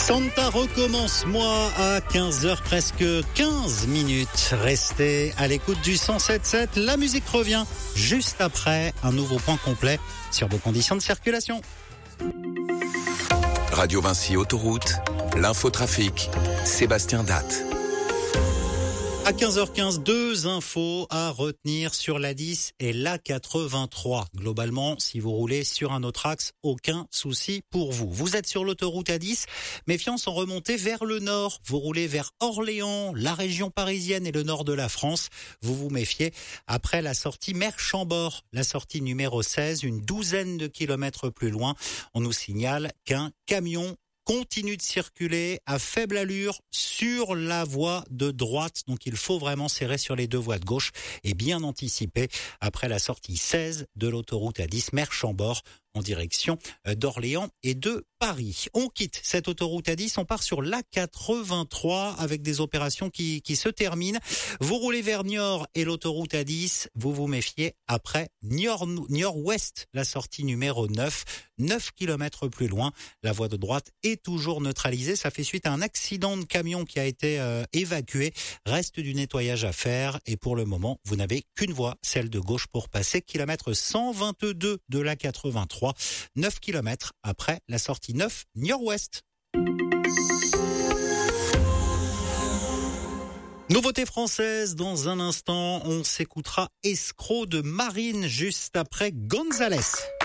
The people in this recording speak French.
Santa recommence, moi, à 15h, presque 15 minutes. Restez à l'écoute du 107.7. La musique revient juste après un nouveau point complet sur vos conditions de circulation. Radio Vinci Autoroute, l'infotrafic, Sébastien Datte. À 15h15, deux infos à retenir sur l'A10 et l'A83. Globalement, si vous roulez sur un autre axe, aucun souci pour vous. Vous êtes sur l'autoroute A10, méfiance en remontée vers le nord. Vous roulez vers Orléans, la région parisienne et le nord de la France. Vous vous méfiez après la sortie Mer-Chambord, la sortie numéro 16, une douzaine de kilomètres plus loin. On nous signale qu'un camion continue de circuler à faible allure sur la voie de droite. Donc il faut vraiment serrer sur les deux voies de gauche et bien anticiper après la sortie 16 de l'autoroute A10 Mer-Chambord en direction d'Orléans et de Paris. On quitte cette autoroute A10, on part sur l'A83 avec des opérations qui se terminent. Vous roulez vers Niort et l'autoroute A10, vous vous méfiez après Niort-Ouest, la sortie numéro 9. 9 km plus loin, la voie de droite est toujours neutralisée. Ça fait suite à un accident de camion qui a été évacué. Reste du nettoyage à faire et pour le moment, vous n'avez qu'une voie, celle de gauche pour passer. Kilomètre 122 de l'A83, 9 km après la sortie 9 Niort-Ouest. Nouveauté française, dans un instant, on s'écoutera Escroc de Marine juste après Gonzalez.